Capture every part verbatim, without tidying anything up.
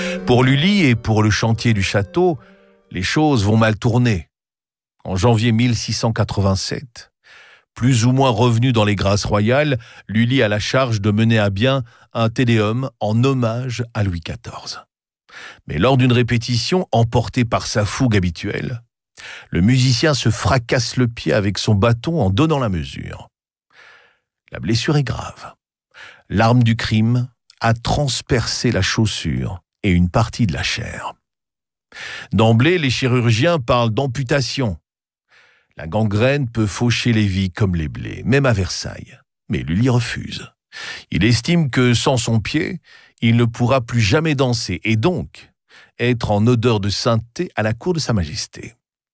Pour Lully et pour le chantier du château, les choses vont mal tourner. En janvier mille six cent quatre-vingt-sept, plus ou moins revenu dans les grâces royales, Lully a la charge de mener à bien un tédéum en hommage à Louis quatorze. Mais lors d'une répétition, emporté par sa fougue habituelle, le musicien se fracasse le pied avec son bâton en donnant la mesure. La blessure est grave. L'arme du crime a transpercé la chaussure et une partie de la chair. D'emblée, les chirurgiens parlent d'amputation. La gangrène peut faucher les vies comme les blés, même à Versailles. Mais Lully refuse. Il estime que sans son pied, il ne pourra plus jamais danser et donc être en odeur de sainteté à la cour de Sa Majesté.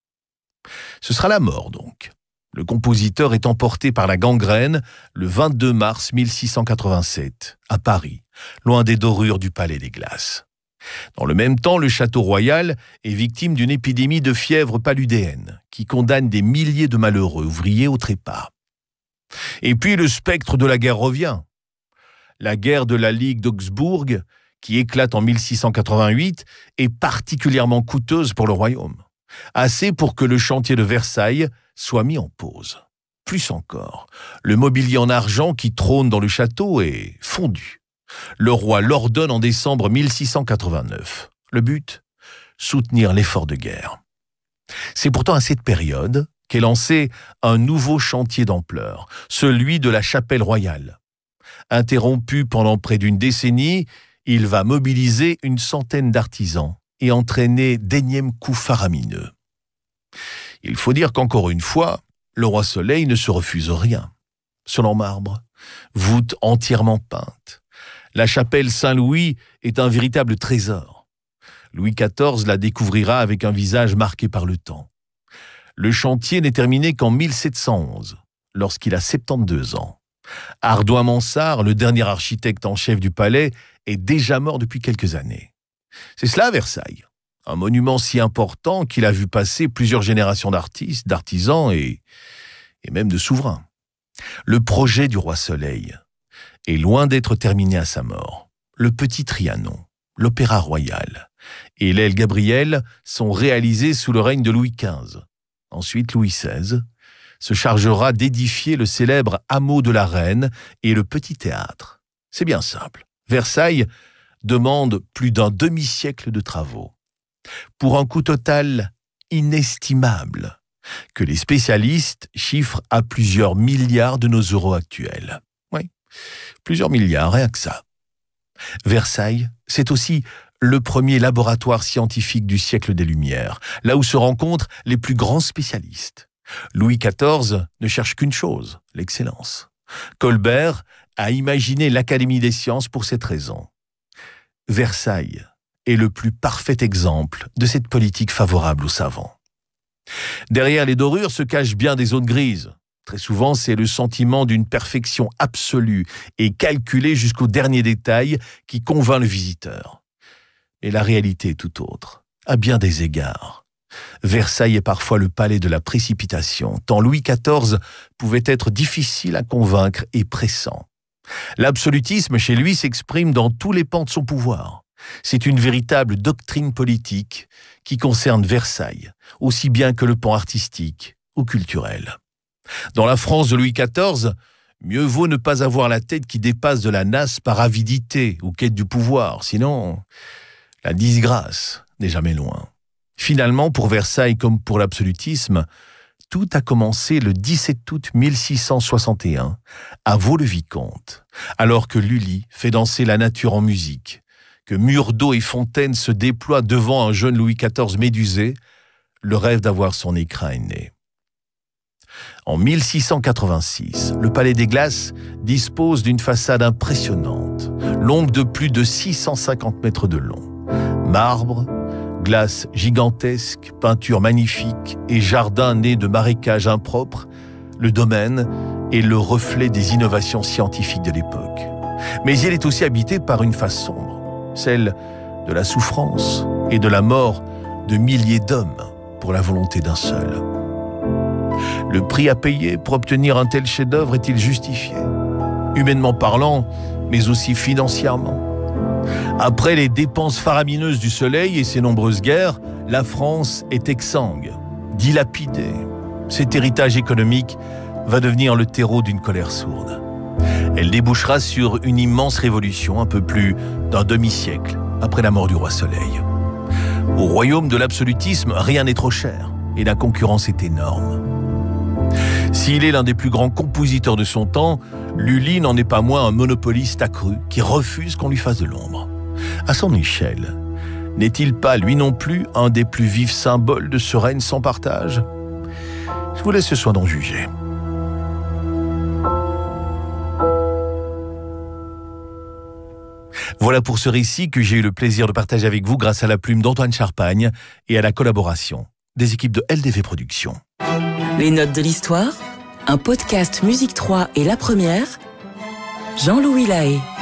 Ce sera la mort donc. Le compositeur est emporté par la gangrène le vingt-deux mars mille six cent quatre-vingt-sept, à Paris, loin des dorures du Palais des Glaces. Dans le même temps, le château royal est victime d'une épidémie de fièvre paludéenne qui condamne des milliers de malheureux ouvriers au trépas. Et puis le spectre de la guerre revient. La guerre de la Ligue d'Augsbourg, qui éclate en mille six cent quatre-vingt-huit, est particulièrement coûteuse pour le royaume. Assez pour que le chantier de Versailles soit mis en pause. Plus encore, le mobilier en argent qui trône dans le château est fondu. Le roi l'ordonne en décembre mille six cent quatre-vingt-neuf. Le but ? Soutenir l'effort de guerre. C'est pourtant à cette période qu'est lancé un nouveau chantier d'ampleur, celui de la chapelle royale. Interrompu pendant près d'une décennie, il va mobiliser une centaine d'artisans et entraîner d'énièmes coups faramineux. Il faut dire qu'encore une fois, le roi Soleil ne se refuse rien. Sol en marbre, voûte entièrement peinte. La chapelle Saint-Louis est un véritable trésor. Louis quatorze la découvrira avec un visage marqué par le temps. Le chantier n'est terminé qu'en mille sept cent onze, lorsqu'il a soixante-douze ans. Ardouin Mansart, le dernier architecte en chef du palais, est déjà mort depuis quelques années. C'est cela à Versailles, un monument si important qu'il a vu passer plusieurs générations d'artistes, d'artisans et, et même de souverains. Le projet du roi Soleil est loin d'être terminé à sa mort. Le Petit Trianon, l'Opéra Royal et l'Aile Gabriel sont réalisés sous le règne de Louis quinze. Ensuite, Louis seize se chargera d'édifier le célèbre hameau de la Reine et le Petit Théâtre. C'est bien simple. Versailles demande plus d'un demi-siècle de travaux, pour un coût total inestimable, que les spécialistes chiffrent à plusieurs milliards de nos euros actuels. Oui, plusieurs milliards, rien que ça. Versailles, c'est aussi le premier laboratoire scientifique du siècle des Lumières, là où se rencontrent les plus grands spécialistes. Louis quatorze ne cherche qu'une chose, l'excellence. Colbert a imaginé l'Académie des sciences pour cette raison. Versailles est le plus parfait exemple de cette politique favorable aux savants. Derrière les dorures se cachent bien des zones grises. Très souvent, c'est le sentiment d'une perfection absolue et calculée jusqu'au dernier détail qui convainc le visiteur. Mais la réalité est tout autre, à bien des égards. Versailles est parfois le palais de la précipitation, tant Louis quatorze pouvait être difficile à convaincre et pressant. L'absolutisme chez lui s'exprime dans tous les pans de son pouvoir. C'est une véritable doctrine politique qui concerne Versailles, aussi bien que le pan artistique ou culturel. Dans la France de Louis quatorze, mieux vaut ne pas avoir la tête qui dépasse de la nasse par avidité ou quête du pouvoir, sinon la disgrâce n'est jamais loin. Finalement, pour Versailles comme pour l'absolutisme, tout a commencé le dix-sept août mille six cent soixante et un, à Vaux-le-Vicomte, alors que Lully fait danser la nature en musique, que murs d'eau et fontaines se déploient devant un jeune Louis quatorze médusé, le rêve d'avoir son écrin est né. En mille six cent quatre-vingt-six, le Palais des Glaces dispose d'une façade impressionnante, longue de plus de six cent cinquante mètres de long. Marbre, glace gigantesque, peinture magnifique et jardin né de marécages impropres, le domaine est le reflet des innovations scientifiques de l'époque. Mais il est aussi habité par une face sombre, celle de la souffrance et de la mort de milliers d'hommes pour la volonté d'un seul. Le prix à payer pour obtenir un tel chef-d'œuvre est-il justifié ? Humainement parlant, mais aussi financièrement. Après les dépenses faramineuses du soleil et ses nombreuses guerres, la France est exsangue, dilapidée. Cet héritage économique va devenir le terreau d'une colère sourde. Elle débouchera sur une immense révolution un peu plus d'un demi-siècle après la mort du roi Soleil. Au royaume de l'absolutisme, rien n'est trop cher et la concurrence est énorme. S'il est l'un des plus grands compositeurs de son temps, Lully n'en est pas moins un monopoliste accru qui refuse qu'on lui fasse de l'ombre. À son échelle, n'est-il pas lui non plus un des plus vifs symboles de ce règne sans partage ? Je vous laisse ce soin d'en juger. Voilà pour ce récit que j'ai eu le plaisir de partager avec vous grâce à la plume d'Antoine Charpagne et à la collaboration des équipes de L D V Productions. Les notes de l'histoire, un podcast Musique trois et La Première, Jean-Louis Lahaye.